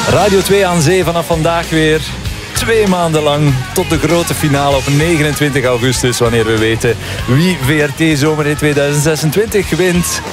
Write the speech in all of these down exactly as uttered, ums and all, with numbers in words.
Radio twee aan zee vanaf vandaag weer. Twee maanden lang tot de grote finale op negenentwintig augustus. Wanneer we weten wie V R T Zomerhit tweeduizend zesentwintig wint.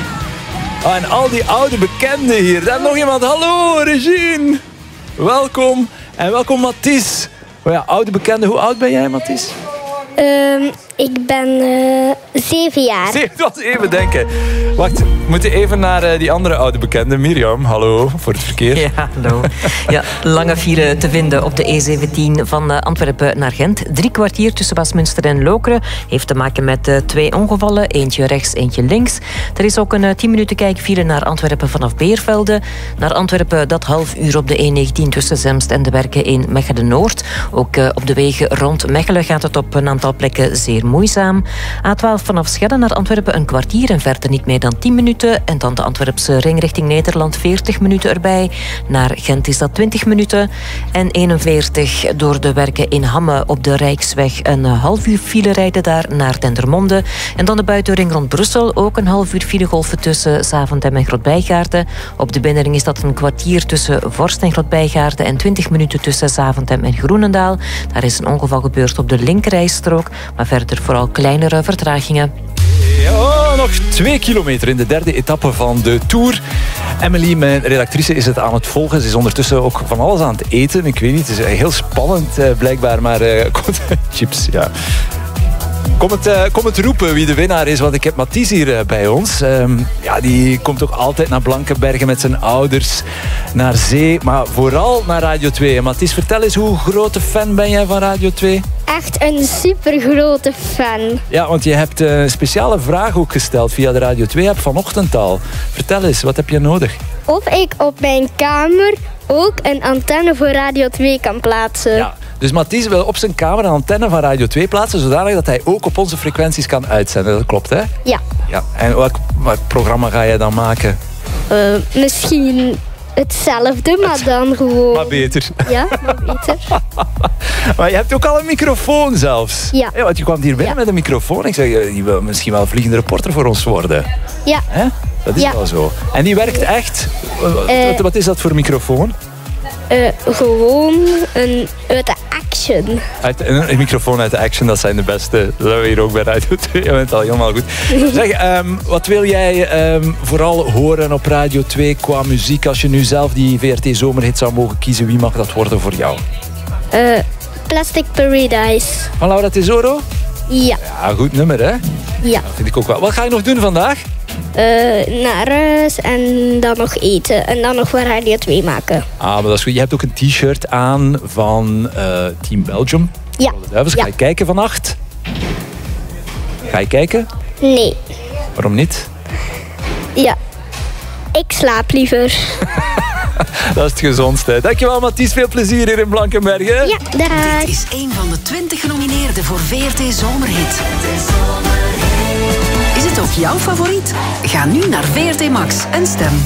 Ah, en al die oude bekenden hier. Daar nog iemand. Hallo, Regine. Welkom. En welkom, Mathies. Oh ja, oude bekende. Hoe oud ben jij, Mathies? Um, ik ben uh, zeven jaar. Zeven, dat was even denken. Wacht, we moeten even naar uh, die andere oude bekende. Mirjam, hallo, voor het verkeer. Ja, hallo. Ja, lange file te vinden op de E zeventien van uh, Antwerpen naar Gent. Drie kwartier tussen Westminster en Lokeren. Heeft te maken met uh, twee ongevallen. Eentje rechts, eentje links. Er is ook een uh, tien minuten kijkfile naar Antwerpen vanaf Beervelde. Naar Antwerpen dat half uur op de E negentien tussen Zemst en de Werken in Mechelen-Noord. Ook uh, op de wegen rond Mechelen gaat het op een aantal plekken zeer moeizaam. A twaalf vanaf Schelde naar Antwerpen een kwartier en verder niet meer dan tien minuten. En dan de Antwerpse ring richting Nederland veertig minuten erbij. Naar Gent is dat twintig minuten. En eenenveertig door de Werken in Hamme op de Rijksweg. Een half uur file rijden daar naar Dendermonde. En dan de buitenring rond Brussel. Ook een half uur filegolven tussen Zaventem en Grootbijgaarden. Op de binnenring is dat een kwartier tussen Vorst en Grootbijgaarden. En twintig minuten tussen Zaventem en Groenendaal. Daar is een ongeval gebeurd op de linkerrijstrook. Maar verder vooral kleinere vertragingen. Ja, nog twee kilometer in de derde etappe van de Tour. Emily, mijn redactrice, is het aan het volgen. Ze is ondertussen ook van alles aan het eten. Ik weet niet, het is heel spannend uh, blijkbaar. Maar uh, chips, ja. Kom het, uh, kom het roepen wie de winnaar is, want ik heb Mathies hier uh, bij ons. Um, ja, die komt ook altijd naar Blankenbergen met zijn ouders, naar zee, maar vooral naar Radio twee. En Mathies, vertel eens, hoe grote fan ben jij van Radio twee? Echt een supergrote fan. Ja, want je hebt een speciale vraag ook gesteld via de Radio twee-app vanochtend al. Vertel eens, wat heb je nodig? Of ik op mijn kamer ook een antenne voor Radio twee kan plaatsen. Ja. Dus Mathies wil op zijn kamer een antenne van Radio twee plaatsen, zodanig dat hij ook op onze frequenties kan uitzenden. Dat klopt, hè? Ja. Ja. En welk, welk programma ga jij dan maken? Uh, misschien hetzelfde, maar dan gewoon... Maar beter. Ja, maar beter. Maar je hebt ook al een microfoon zelfs. Ja. Ja, want je kwam hier binnen ja. met een microfoon. Ik zeg, je wil misschien wel vliegende reporter voor ons worden. Ja. Hè? Dat is ja. wel zo. En die werkt echt? Uh, wat, wat is dat voor microfoon? Uh, gewoon een uit de Action. Uit, een, een microfoon uit de Action, dat zijn de beste. Dat hebben we hier ook bij Radio twee. Je bent al helemaal goed. Zeg, um, wat wil jij um, vooral horen op Radio twee qua muziek? Als je nu zelf die V R T Zomerhit zou mogen kiezen, wie mag dat worden voor jou? Uh, Plastic Paradise. Van Laura Tesoro? Ja. Ja, goed nummer, hè? Ja. Dat vind ik ook wel. Wat ga je nog doen vandaag? Uh, naar huis en dan nog eten. En dan nog voor Radio twee maken. Ah, maar dat is goed. Je hebt ook een t-shirt aan van uh, Team Belgium. Ja. Ga ja. je kijken vannacht? Ga je kijken? Nee. Waarom niet? Ja. Ik slaap liever. Dat is het gezondste. Dankjewel, Mathies. Veel plezier hier in Blankenbergen. Ja, dag. Dit is een van de twintig genomineerden voor V R T Zomerhit. Is het ook jouw favoriet? Ga nu naar V R T Max en stem.